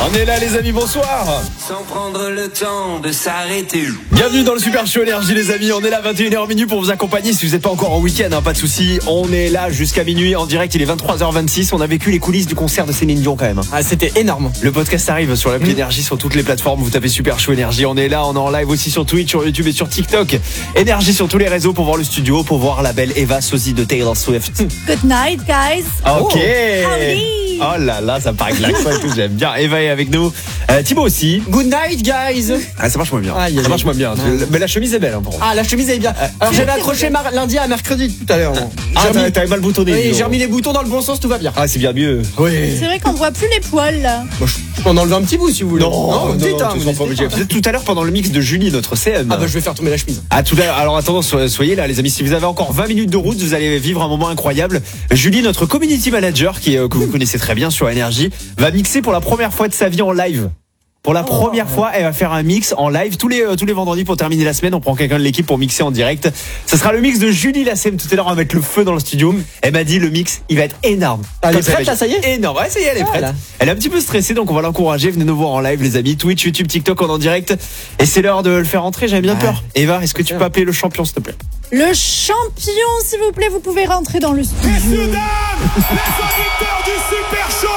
On est là les amis, bonsoir. Sans prendre le temps de s'arrêter. Bienvenue dans le Super Show Énergie les amis, on est là 21h minuit pour vous accompagner. Si vous n'êtes pas encore en week-end, pas de souci, on est là jusqu'à minuit en direct, il est 23h26. On a vécu les coulisses du concert de Céline Dion quand même. Ah, c'était énorme. Le podcast arrive sur l'appli Énergie, sur toutes les plateformes, vous tapez Super Show Énergie. On est là, on est en live aussi sur Twitch, sur YouTube et sur TikTok. Énergie sur tous les réseaux pour voir le studio, pour voir la belle Eva, sosie de Taylor Swift. Good night, guys. Ok. Howdy. Oh là là, ça paraît que l'accent et tout, j'aime bien. Eva est avec nous. Thibaut aussi. Good night, guys. Ah, ça marche moins bien. Aïe, aïe, Ça marche moins bien. aïe. Mais la chemise est belle, hein, pour moi. Ah, la chemise est bien. Alors j'avais accroché lundi à mercredi tout à l'heure. Ah, t'avais mal boutonné. Oui, dis donc. j'ai remis les boutons dans le bon sens, tout va bien. Ah, c'est bien mieux. Oui. C'est vrai qu'on voit plus les poils là. Moi, je peux en enlever un petit bout si vous voulez. Non, dites, hein, tu vous seras pas obligé. Peut-être tout à l'heure pendant le mix de Julie, notre CM. Ah bah je vais faire tomber la chemise. Ah, tout à l'heure. Alors attendons, soyez là les amis. Si vous avez encore 20 minutes de route, vous allez vivre un moment incroyable. Julie, notre community manager, que vous connaissez très bien sur Énergie, va mixer pour la première fois de sa vie en live. Pour la première fois, elle va faire un mix en live tous les vendredis pour terminer la semaine. On prend quelqu'un de l'équipe pour mixer en direct. Ce sera le mix de Julie Lassem. Tout à l'heure, on va mettre le feu dans le studio. Elle m'a dit le mix, il va être énorme. Elle est Comme prête là, ça y est. Énorme. Ouais, ça y est, elle est Ah, prête. là. Elle est un petit peu stressée, donc on va l'encourager. Venez nous voir en live, les amis. Twitch, YouTube, TikTok, en direct. Et c'est l'heure de le faire entrer. J'avais bien peur. Eva, est-ce que tu peux appeler le champion, s'il te plaît? Le champion, s'il vous plaît, vous pouvez rentrer dans le studio. Messieurs, dames, les auditeurs du Super Show